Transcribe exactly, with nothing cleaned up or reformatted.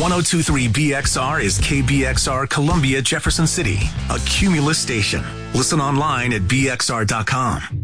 ten twenty-three B X R is K B X R Columbia Jefferson City, a Cumulus station. Listen online at B X R dot com.